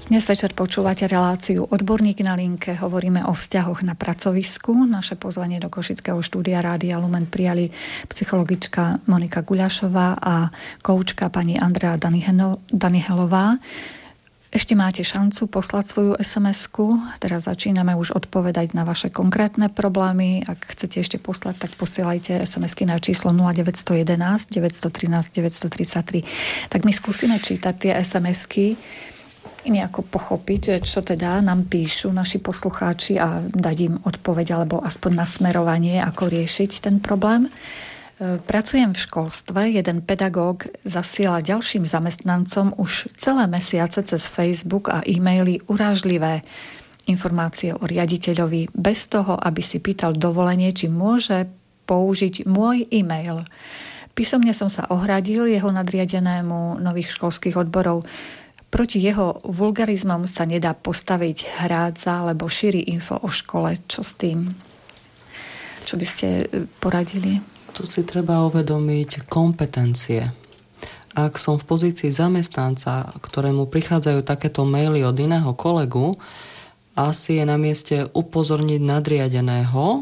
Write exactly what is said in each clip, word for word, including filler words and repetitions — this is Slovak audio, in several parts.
Dnes večer počúvate reláciu Odborník na linke. Hovoríme o vzťahoch na pracovisku. Naše pozvanie do Košického štúdia Rádia Lumen prijali psychologička Monika Guľašová a koučka pani Andrea Danihelová. Ešte máte šancu poslať svoju es em esku. Teraz začíname už odpovedať na vaše konkrétne problémy. Ak chcete ešte poslať, tak posielajte es em esky na číslo nula deväť jeden jedna, deväť jedna tri, deväť tri tri. Tak my skúsime čítať tie es em esky, nejako pochopiť, že čo teda nám píšu naši poslucháči a dať im odpoveď alebo aspoň nasmerovanie, ako riešiť ten problém. Pracujem v školstve, jeden pedagóg zasiela ďalším zamestnancom už celé mesiace cez Facebook a e-maily urážlivé informácie o riaditeľovi bez toho, aby si pýtal dovolenie, či môže použiť môj e-mail. Písomne som sa ohradil jeho nadriadenému nových školských odborov. Proti jeho vulgarizmom sa nedá postaviť hrádza, alebo šíri info o škole. Čo s tým? Čo by ste poradili? Tu si treba uvedomiť kompetencie. Ak som v pozícii zamestnanca, ktorému prichádzajú takéto maily od iného kolegu, asi je na mieste upozorniť nadriadeného,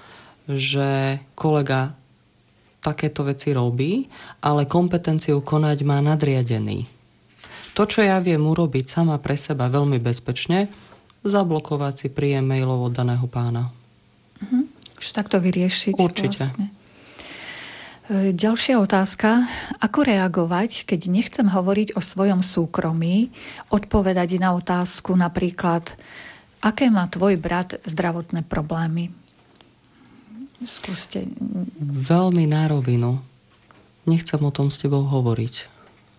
že kolega takéto veci robí, ale kompetenciu konať má nadriadený. To, čo ja viem urobiť sama pre seba veľmi bezpečne, zablokovať si príjem mailov od daného pána. Uh-huh. Už takto vyriešiť. Určite. Vlastne. Ďalšia otázka. Ako reagovať, keď nechcem hovoriť o svojom súkromí, odpovedať na otázku napríklad, aké má tvoj brat zdravotné problémy? Skúste. Veľmi na rovinu. Nechcem o tom s tebou hovoriť.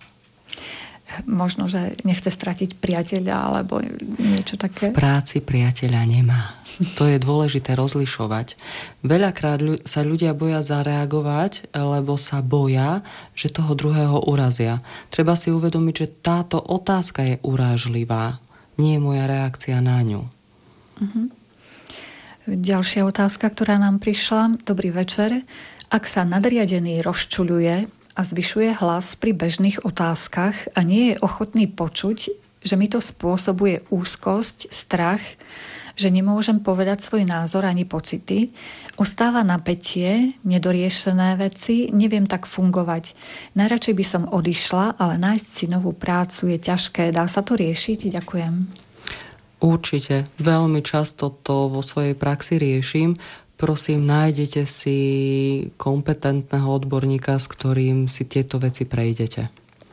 Možno, že nechce stratiť priateľa alebo niečo také. V práci priateľa nemá. To je dôležité rozlišovať. Veľakrát sa ľudia boja zareagovať, lebo sa boja, že toho druhého urazia. Treba si uvedomiť, že táto otázka je urážlivá. Nie je moja reakcia na ňu. Uh-huh. Ďalšia otázka, ktorá nám prišla. Dobrý večer. Ak sa nadriadený rozčuľuje a zvyšuje hlas pri bežných otázkach a nie je ochotný počuť, že mi to spôsobuje úzkosť, strach, že nemôžem povedať svoj názor ani pocity, ostáva napätie, nedoriešené veci, neviem tak fungovať. Najradšej by som odišla, ale nájsť si novú prácu je ťažké. Dá sa to riešiť? Ďakujem. Určite. Veľmi často to vo svojej praxi riešim. Prosím, nájdete si kompetentného odborníka, s ktorým si tieto veci prejdete.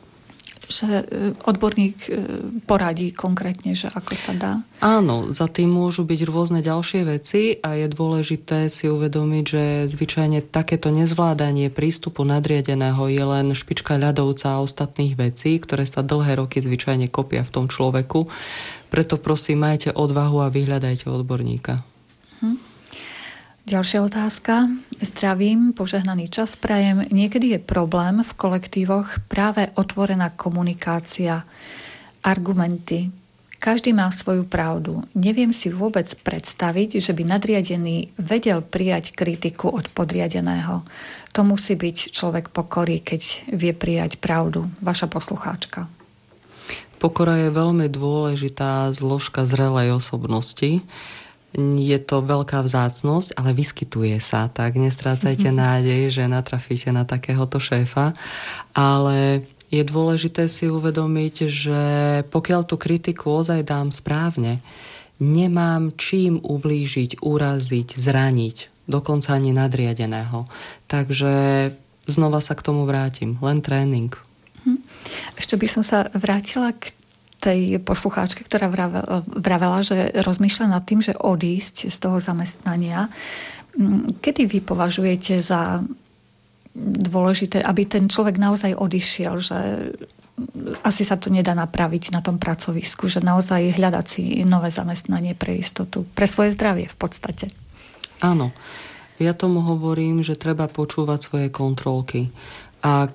Že odborník poradí konkrétne, že ako sa dá? Áno, za tým môžu byť rôzne ďalšie veci a je dôležité si uvedomiť, že zvyčajne takéto nezvládanie prístupu nadriadeného je len špička ľadovca a ostatných vecí, ktoré sa dlhé roky zvyčajne kopia v tom človeku. Preto prosím, majte odvahu a vyhľadajte odborníka. Hm. Ďalšia otázka. Zdravím, požehnaný čas prajem. Niekedy je problém v kolektívoch práve otvorená komunikácia, argumenty. Každý má svoju pravdu. Neviem si vôbec predstaviť, že by nadriadený vedel prijať kritiku od podriadeného. To musí byť človek pokory, keď vie prijať pravdu. Vaša poslucháčka. Pokora je veľmi dôležitá zložka zrelej osobnosti. Je to veľká vzácnosť, ale vyskytuje sa, tak nestrácajte nádej, že natrafíte na takéhoto šéfa. Ale je dôležité si uvedomiť, že pokiaľ tú kritiku ozaj dám správne, nemám čím ublížiť, uraziť, zraniť, dokonca ani nadriadeného. Takže znova sa k tomu vrátim. Len tréning. Ešte by som sa vrátila k tej poslucháčke, ktorá vravela, že rozmýšľa nad tým, že odísť z toho zamestnania. Kedy vy považujete za dôležité, aby ten človek naozaj odišiel, že asi sa to nedá napraviť na tom pracovisku, že naozaj hľadať si nové zamestnanie pre istotu, pre svoje zdravie v podstate? Áno. Ja tomu hovorím, že treba počúvať svoje kontrolky. Ak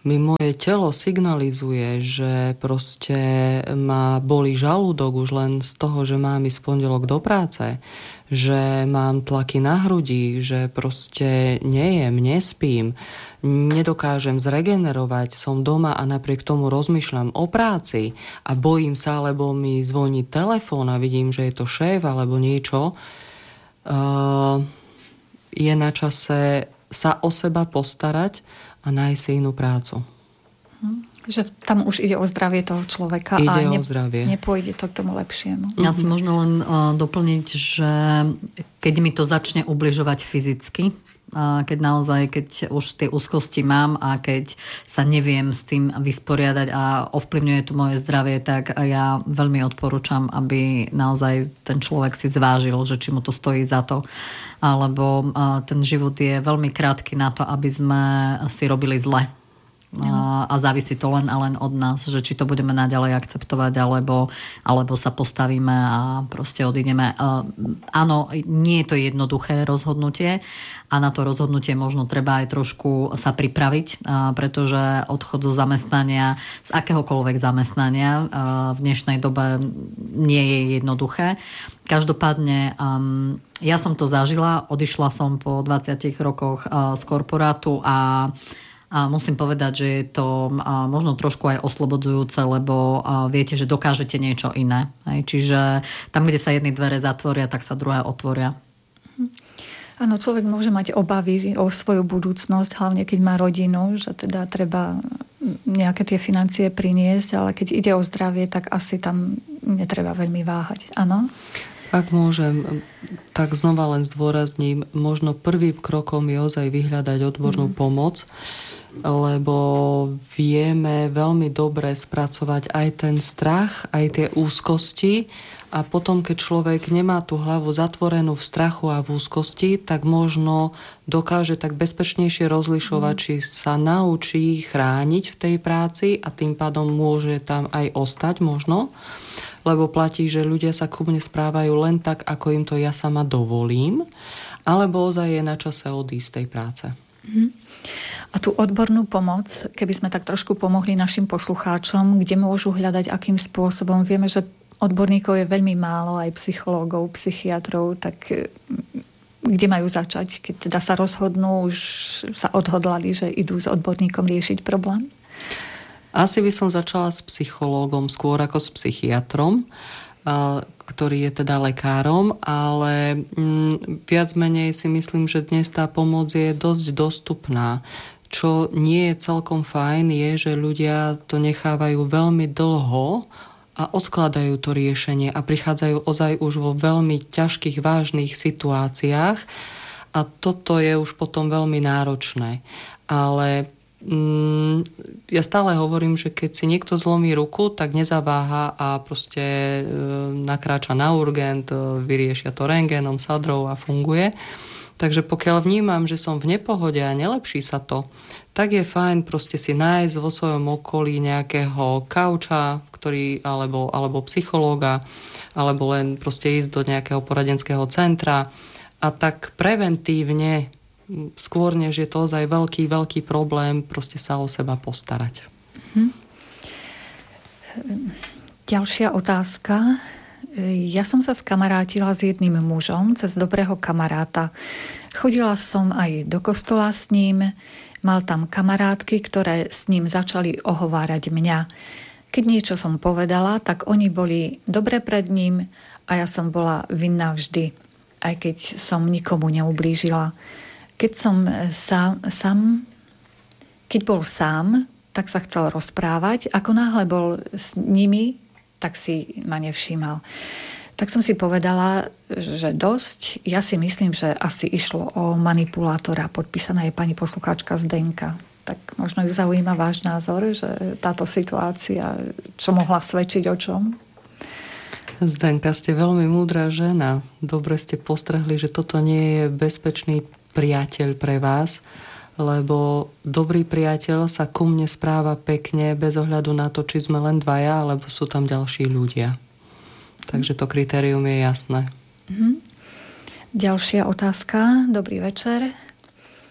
mi moje telo signalizuje, že proste ma bolí žalúdok už len z toho, že mám ísť v pondelok do práce, že mám tlaky na hrudi, že proste nejem, nespím, nedokážem zregenerovať, som doma a napriek tomu rozmýšľam o práci a bojím sa, lebo mi zvoní telefón a vidím, že je to šéf alebo niečo, uh, je na čase sa o seba postarať a nájsť si inú prácu. Hm. Že tam už ide o zdravie toho človeka ide a ne, o zdravie. nepôjde to k tomu lepšiemu. Ja si možno len uh, doplniť, že keď mi to začne ubližovať fyzicky, uh, keď naozaj, keď už tie úzkosti mám a keď sa neviem s tým vysporiadať a ovplyvňuje to moje zdravie, tak ja veľmi odporúčam, aby naozaj ten človek si zvážil, že či mu to stojí za to. Alebo uh, ten život je veľmi krátky na to, aby sme si robili zle. A, a závisí to len a len od nás, že či to budeme naďalej akceptovať, alebo, alebo sa postavíme a proste odídeme. Uh, áno, nie je to jednoduché rozhodnutie a na to rozhodnutie možno treba aj trošku sa pripraviť, uh, pretože odchod zo zamestnania, z akéhokoľvek zamestnania uh, v dnešnej dobe nie je jednoduché. Každopádne um, ja som to zažila, odišla som po dvadsiatich rokoch uh, z korporátu a A musím povedať, že je to možno trošku aj oslobodzujúce, lebo viete, že dokážete niečo iné. Čiže tam, kde sa jedny dvere zatvoria, tak sa druhé otvoria. Áno, človek môže mať obavy o svoju budúcnosť, hlavne keď má rodinu, že teda treba nejaké tie financie priniesť, ale keď ide o zdravie, tak asi tam netreba veľmi váhať. Áno? Ak môžem, tak znova len zdôrazním, možno prvým krokom je ozaj vyhľadať odbornú mm. pomoc, lebo vieme veľmi dobre spracovať aj ten strach, aj tie úzkosti a potom, keď človek nemá tú hlavu zatvorenú v strachu a v úzkosti, tak možno dokáže tak bezpečnejšie rozlišovať, mm. či sa naučí chrániť v tej práci a tým pádom môže tam aj ostať možno, lebo platí, že ľudia sa ku mne správajú len tak, ako im to ja sama dovolím, alebo ozaj je na čase odísť z tej práce. Mm. A tú odbornú pomoc, keby sme tak trošku pomohli našim poslucháčom, kde môžu hľadať, akým spôsobom. Vieme, že odborníkov je veľmi málo, aj psychológov, psychiatrov, tak kde majú začať, keď teda sa rozhodnú, už sa odhodlali, že idú s odborníkom riešiť problém? Asi by som začala s psychológom skôr ako s psychiatrom, ktorý je teda lekárom, ale viac menej si myslím, že dnes tá pomoc je dosť dostupná. Čo nie je celkom fajn, je, že ľudia to nechávajú veľmi dlho a odkladajú to riešenie a prichádzajú ozaj už vo veľmi ťažkých, vážnych situáciách a toto je už potom veľmi náročné. Ale mm, ja stále hovorím, že keď si niekto zlomí ruku, tak nezaváha a proste e, nakráča na urgent, e, vyriešia to rentgenom, sadrou a funguje. Takže pokiaľ vnímam, že som v nepohode a nelepší sa to, tak je fajn proste si nájsť vo svojom okolí nejakého kauča, ktorý, alebo, alebo psychológa, alebo len proste ísť do nejakého poradenského centra a tak preventívne, skôr než je to ozaj veľký, veľký problém, proste sa o seba postarať. Mhm. Ďalšia otázka. Ja som sa skamarátila s jedným mužom cez dobrého kamaráta. Chodila som aj do kostola s ním, mal tam kamarátky, ktoré s ním začali ohovárať mňa. Keď niečo som povedala, tak oni boli dobre pred ním a ja som bola vinná vždy, aj keď som nikomu neublížila. Keď som sám, sám, keď bol sám, tak sa chcel rozprávať. Ako náhle bol s nimi, tak si ma nevšímal. Tak som si povedala, že dosť. Ja si myslím, že asi išlo o manipulátora. Podpísaná je pani poslucháčka Zdenka. Tak možno ju zaujíma váš názor, že táto situácia, čo mohla svedčiť o čom? Zdenka, ste veľmi múdra žena. Dobre ste postrehli, že toto nie je bezpečný priateľ pre vás, lebo dobrý priateľ sa ku mne správa pekne bez ohľadu na to, či sme len dvaja, alebo sú tam ďalší ľudia. Takže to kritérium je jasné. Mhm. Ďalšia otázka. Dobrý večer.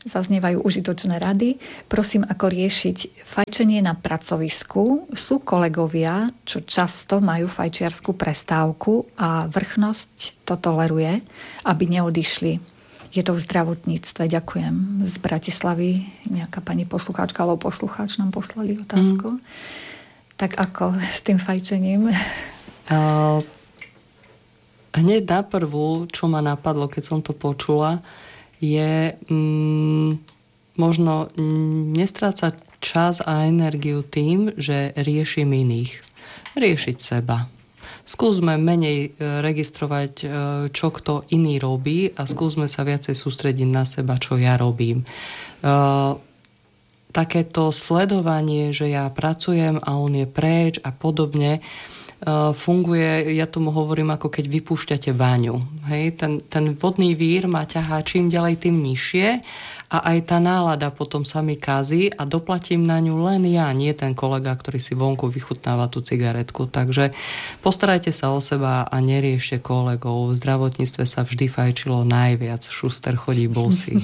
zaznievajú užitočné rady. Prosím, ako riešiť fajčenie na pracovisku. Sú kolegovia, čo často majú fajčiarsku prestávku a vrchnosť to toleruje, aby neodišli. Je to v zdravotníctve. Ďakujem. Z Bratislavy nejaká pani poslucháčka alebo poslucháč nám poslali otázku. Mm. Tak ako s tým fajčením? Uh, hneď na prvú, čo ma napadlo, keď som to počula, je mm, možno nestrácať čas a energiu tým, že riešim iných. Riešiť seba. Skúsme menej registrovať, čo kto iný robí a skúsme sa viacej sústrediť na seba, čo ja robím. Uh, takéto sledovanie, že ja pracujem a on je preč a podobne, funguje, ja tomu hovorím, ako keď vypúšťate vaňu. Hej? Ten, ten vodný vír ma ťahá čím ďalej, tým nižšie a aj tá nálada potom sa mi kazí a doplatím na ňu len ja, nie ten kolega, ktorý si vonku vychutnáva tú cigaretku. Takže postarajte sa o seba a neriešte kolegov. V zdravotníctve sa vždy fajčilo najviac. Šuster chodí bosý.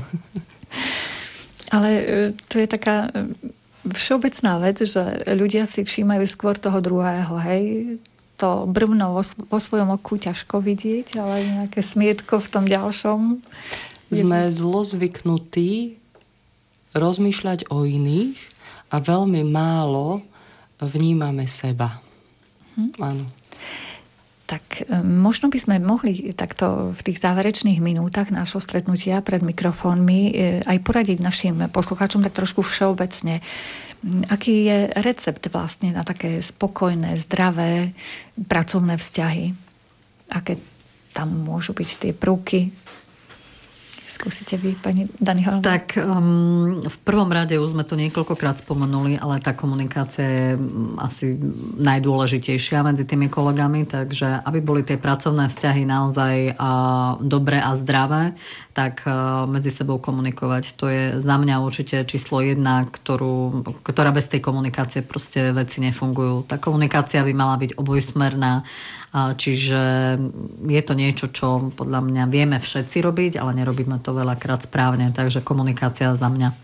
Ale to je taká všeobecná vec, že ľudia si všímajú skôr toho druhého, hej. To brvno vo, vo svojom oku ťažko vidieť, ale nejaké smietko v tom ďalšom. Sme zlo zvyknutí rozmýšľať o iných a veľmi málo vnímame seba. Hm? Áno. Tak možno by sme mohli takto v tých záverečných minútach nášho stretnutia pred mikrofónmi aj poradiť našim poslucháčom tak trošku všeobecne. Aký je recept vlastne na také spokojné, zdravé pracovné vzťahy? Aké tam môžu byť tie prvky? Skúsite vy, pani Daniela? Tak um, v prvom rade už sme to niekoľkokrát spomenuli, ale tá komunikácia je asi najdôležitejšia medzi tými kolegami, takže aby boli tie pracovné vzťahy naozaj uh, dobré a zdravé, tak uh, medzi sebou komunikovať. To je za mňa určite číslo jedna, ktorú, ktorá bez tej komunikácie proste veci nefungujú. Tá komunikácia by mala byť obojsmerná, čiže je to niečo, čo podľa mňa vieme všetci robiť, ale nerobíme to veľakrát správne, takže komunikácia za mňa.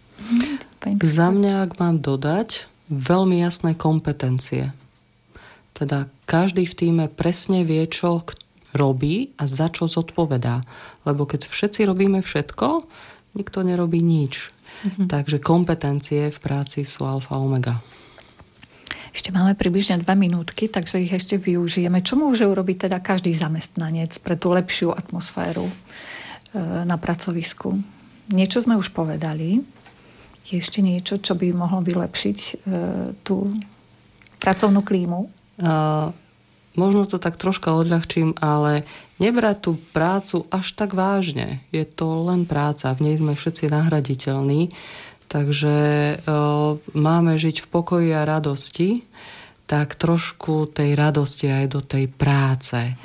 Za mňa, ak mám dodať, veľmi jasné kompetencie. Teda každý v tíme presne vie, čo robí a za čo zodpovedá. Lebo keď všetci robíme všetko, nikto nerobí nič. Mhm. Takže kompetencie v práci sú alfa omega. Ešte máme približne dva minútky, takže ich ešte využijeme. Čo môže urobiť teda každý zamestnanec pre tú lepšiu atmosféru na pracovisku? Niečo sme už povedali. Je ešte niečo, čo by mohlo vylepšiť tú pracovnú klímu? Uh, možno to tak troška odľahčím, ale nebrať tú prácu až tak vážne. Je to len práca, v nej sme všetci nahraditeľní. Takže e, máme žiť v pokoji a radosti, tak trošku tej radosti aj do tej práce. E,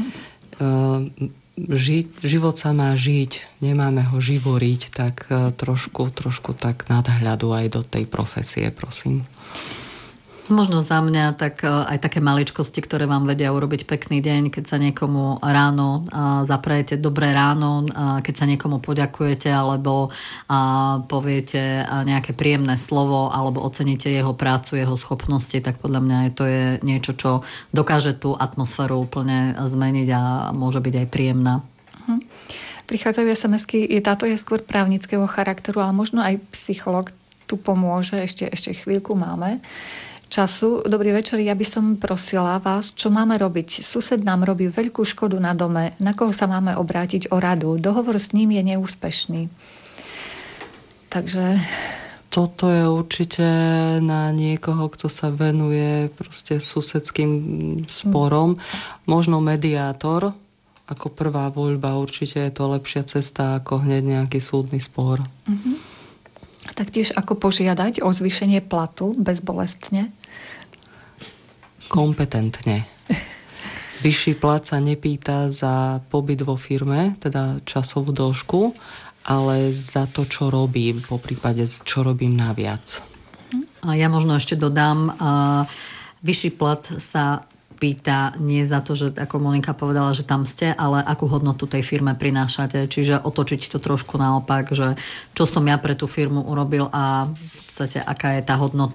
ži, život sa má žiť, nemáme ho živoriť, tak e, trošku, trošku tak nadhľadu aj do tej profesie, prosím. Možno za mňa tak aj také maličkosti, ktoré vám vedia urobiť pekný deň, keď sa niekomu ráno zaprajete dobré ráno, keď sa niekomu poďakujete alebo poviete nejaké príjemné slovo alebo oceníte jeho prácu, jeho schopnosti, tak podľa mňa to je niečo, čo dokáže tú atmosféru úplne zmeniť a môže byť aj príjemná. Hm. Prichádzajú es em esky, táto je skôr právnického charakteru, ale možno aj psycholog tu pomôže, ešte, ešte chvíľku máme času. Dobrý večer, ja by som prosila vás, čo máme robiť. Sused nám robí veľkú škodu na dome, na koho sa máme obrátiť o radu. Dohovor s ním je neúspešný. Takže... Toto je určite na niekoho, kto sa venuje proste susedským sporom. Možno mediátor, ako prvá voľba, určite je to lepšia cesta ako hneď nejaký súdny spor. Uh-huh. Taktiež ako požiadať o zvýšenie platu bezbolestne? Kompetentne. Vyšší plat sa nepýta za pobyt vo firme, teda časovú dĺžku, ale za to, čo robím, po prípade, čo robím naviac. A ja možno ešte dodám, uh, vyšší plat sa pýta nie za to, že ako Monika povedala, že tam ste, ale akú hodnotu tej firme prinášate. Čiže otočiť to trošku naopak, že čo som ja pre tú firmu urobil a v podstate aká je tá hodnota